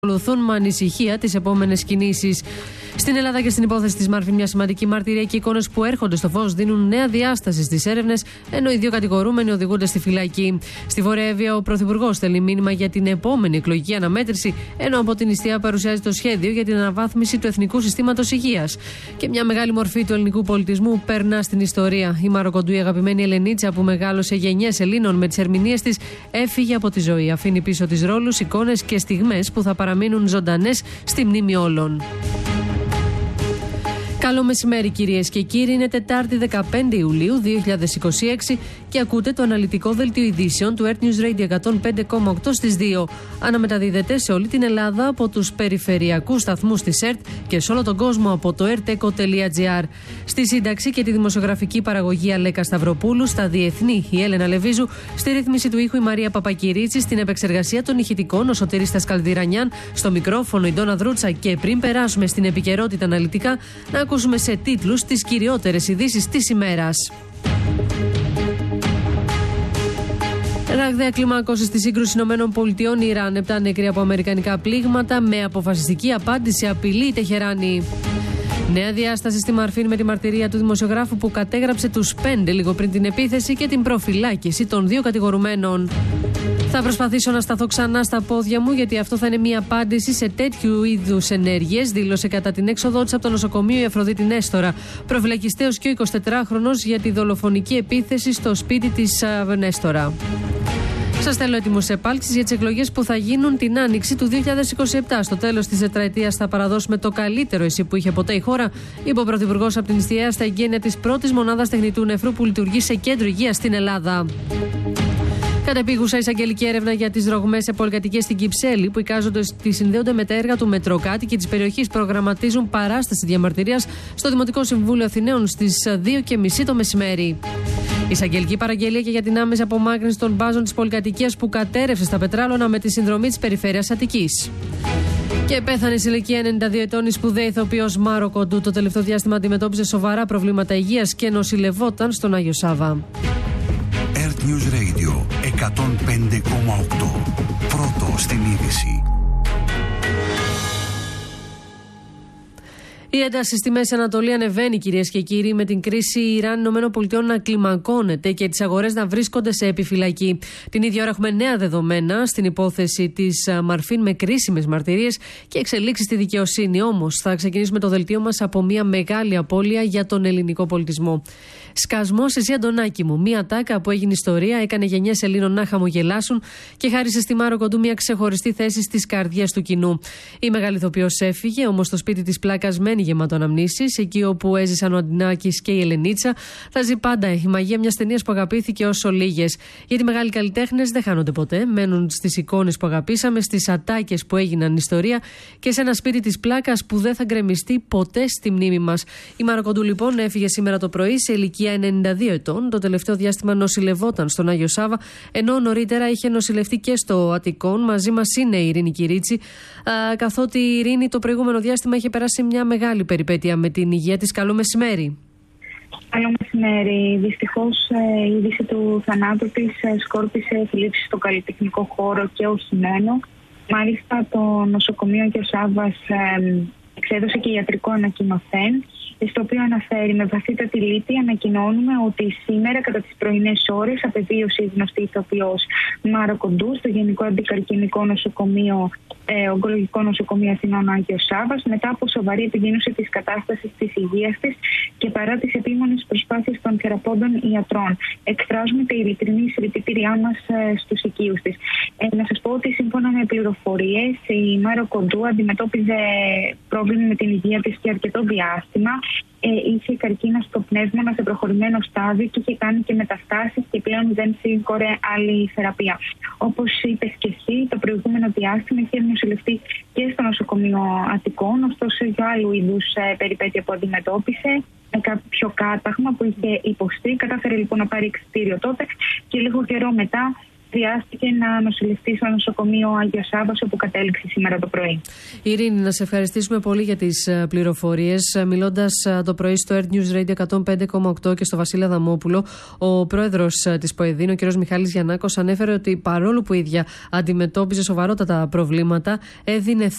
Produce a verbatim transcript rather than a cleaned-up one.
Ακολουθούν με ανησυχία τις επόμενες κινήσεις. Στην Ελλάδα και στην υπόθεση της Μάρφιν, μια σημαντική μαρτυρία και εικόνες που έρχονται στο φως δίνουν νέα διάσταση στις έρευνες, ενώ οι δύο κατηγορούμενοι οδηγούνται στη φυλακή. Στη Βόρεια Εύβοια, ο Πρωθυπουργός στέλνει μήνυμα για την επόμενη εκλογική αναμέτρηση, ενώ από την Ιστία παρουσιάζει το σχέδιο για την αναβάθμιση του Εθνικού Συστήματος Υγείας. Και μια μεγάλη μορφή του ελληνικού πολιτισμού περνά στην ιστορία. Η Μάρο Κοντού, η αγαπημένη Ελενίτσα που μεγάλωσε γενιές Ελλήνων με τις ερμηνείες της, έφυγε από τη ζωή. Αφήνει πίσω της ρόλους, εικόνες και στιγμές που θα παραμείνουν ζωντανές στη μνήμη όλων. Καλό μεσημέρι κυρίες και κύριοι, είναι Τετάρτη δεκαπέντε Ιουλίου δύο χιλιάδες είκοσι έξι και ακούτε το αναλυτικό δελτίο ειδήσεων του Earth News Radio εκατόν πέντε κόμμα οκτώ στις δύο. Αναμεταδίδεται σε όλη την Ελλάδα από τους περιφερειακούς σταθμούς της ΕΡΤ και σε όλο τον κόσμο από το ερτέκο τελεία τζι άρ. Στη σύνταξη και τη δημοσιογραφική παραγωγή Αλέκα Σταυροπούλου, στα διεθνή η Έλενα Λεβίζου, στη ρύθμιση του ήχου η Μαρία Παπακυρίτσι, στην επεξεργασία των ηχητικών ο Σωτήρης Καλδυρανιάν, στο μικρόφωνο η Ντόνα Δρούτσα και πριν περάσουμε στην επικαιρότητα αναλυτικά, να ακούσουμε σε τίτλους τις κυριότερες ειδήσεις της ημέρας. Ραγδαία κλιμάκωση στη σύγκρουση ΗΠΑ Ιράν. Επτά νεκροί από αμερικανικά πλήγματα. Με αποφασιστική απάντηση απειλεί η Τεχεράνη. Νέα διάσταση στη Μαρφίν με τη μαρτυρία του δημοσιογράφου που κατέγραψε τους πέντε λίγο πριν την επίθεση και την προφυλάκηση των δύο κατηγορουμένων. Θα προσπαθήσω να σταθώ ξανά στα πόδια μου, γιατί αυτό θα είναι μια απάντηση σε τέτοιου είδους ενέργειες, δήλωσε κατά την έξοδό της από το νοσοκομείο η Αφροδίτη Νέστορα. Προφυλακιστέως και ο εικοσιτετράχρονος για τη δολοφονική επίθεση στο σπίτι της Νέστορα. Σας θέλω έτοιμους επάλξεις για τις εκλογές που θα γίνουν την άνοιξη του δύο χιλιάδες είκοσι επτά. Στο τέλος της τετραετίας θα παραδώσουμε το καλύτερο εσύ που είχε ποτέ η χώρα, είπε ο Πρωθυπουργός από την Ιστία στα εγγένεια της πρώτης μονάδας τεχνητού νεφρού που λειτουργεί σε κέντρο υγείας στην Ελλάδα. Κατεπίγουσα εισαγγελική έρευνα για τις ρογμές σε πολυκατοικίες στην Κυψέλη που εικάζονται ότι συνδέονται με τα έργα του Μετροκάτη και της περιοχής προγραμματίζουν παράσταση διαμαρτυρίας στο Δημοτικό Συμβούλιο Αθηναίων στις δύο και μισή το μεσημέρι. Εισαγγελική παραγγελία και για την άμεση απομάκρυνση των μπάζων της πολυκατοικίας που κατέρευσε στα Πετράλωνα με τη συνδρομή της Περιφέρειας Αττικής. Και πέθανε σε ηλικία ενενήντα δύο ετών η σπουδαία ηθοποιός Μάρο Κοντού. Το τελευταίο διάστημα αντιμετώπιζε σοβαρά προβλήματα υγείας και νοσηλευόταν στον Άγιο Σάβα. Earth News Radio εκατόν πέντε κόμμα οκτώ. Πρώτο στην είδηση. Η ένταση στη Μέση Ανατολή ανεβαίνει, κυρίες και κύριοι, με την κρίση Ιράν-ΗΠΑ να κλιμακώνεται και τις αγορές να βρίσκονται σε επιφυλακή. Την ίδια ώρα έχουμε νέα δεδομένα στην υπόθεση της Μαρφίν με κρίσιμες μαρτυρίες και εξελίξεις στη δικαιοσύνη. Όμως, θα ξεκινήσουμε το δελτίο μας από μια μεγάλη απώλεια για τον ελληνικό πολιτισμό. Σκασμός εσύ, Αντωνάκη μου. Μια τάκα που έγινε ιστορία, έκανε γενιές Ελλήνων να χαμογελάσουν και χάρισε στη Μάρο Κοντού μια ξεχωριστή θέση στις καρδιές του κοινού. Η μεγάλη ηθοποιός έφυγε, όμως το σπίτι της πλάκας μένει γεμάτο αναμνήσεις. Εκεί όπου έζησαν ο Αντινάκης και η Ελενίτσα, θα ζει πάντα η μαγεία μιας ταινίας που αγαπήθηκε όσο λίγες. Γιατί οι μεγάλοι καλλιτέχνες δεν χάνονται ποτέ. Μένουν στις εικόνες που αγαπήσαμε, στις ατάκες που έγιναν ιστορία και σε ένα σπίτι της πλάκας που δεν θα γκρεμιστεί ποτέ στη μνήμη μας. Η Μάρο Κοντού λοιπόν έφυγε σήμερα το πρωί σε ηλικία ενενήντα δύο ετών. Το τελευταίο διάστημα νοσηλευόταν στον Άγιο Σάβα, ενώ νωρίτερα είχε νοσηλευτεί και στο Αττικόν. Μαζί μας είναι η Ειρήνη Κυρίτσι, καθότι η Ειρήνη το προηγούμενο διάστημα είχε περάσει μια μεγάλη περιπέτεια με την υγεία της. Καλό μεσημέρι. Καλό μεσημέρι. Δυστυχώς η είδηση του θανάτου της σκόρπισε θλίψη στο καλλιτεχνικό χώρο και όχι μόνο. Μάλιστα το νοσοκομείο Άγιος Σάββας εξέδωσε και ιατρικό ανακοινωθέν, στο οποίο αναφέρει: με βαθύτατη λύπη ανακοινώνουμε ότι σήμερα κατά τις πρωινές ώρες απεβίωσε η γνωστή ηθοποιός Μάρο Κοντού στο Γενικό Αντικαρκινικό Νοσοκομείο, ε, Ογκολογικό Νοσοκομείο Αθηνών Άγιο Σάββας, μετά από σοβαρή επιδείνωση της κατάστασης της υγείας της και παρά τις επίμονες προσπάθειες των θεραπόντων ιατρών. Εκφράζουμε τα ειλικρινή συλληπιτήριά μας ε, στους οικείους της. Ε, να σας πω ότι σύμφωνα με πληροφορίες, η Μάρο Κοντού αντιμετώπιζε πρόβλημα με την υγεία της και αρκετό διάστημα. Ε, είχε καρκίνα στο πνεύμονα σε προχωρημένο στάδιο και είχε κάνει και μεταστάσεις και πλέον δεν συγχωρέ άλλη θεραπεία. Όπως είπες και εσύ, το προηγούμενο διάστημα είχε νοσηλευτεί και στο νοσοκομείο Αττικών, ωστόσο για άλλου είδους ε, περιπέτεια που αντιμετώπισε, με κάποιο κάταγμα που είχε υποστεί. Κατάφερε λοιπόν να πάρει εξιτήριο τότε και λίγο καιρό μετά χρειάστηκε να νοσηλευτεί στο νοσοκομείο Άγιο Σάββας, όπου κατέληξε σήμερα το πρωί. Ειρήνη, να σε ευχαριστήσουμε πολύ για τις πληροφορίες. Μιλώντας το πρωί στο Earth News Radio εκατόν πέντε κόμμα οκτώ και στο Βασίλη Αδαμόπουλο, ο πρόεδρος της ΠΟΕΔΗΝ, ο κ. Μιχάλης Γιαννάκος, ανέφερε ότι παρόλο που η ίδια αντιμετώπιζε σοβαρότατα προβλήματα, έδινε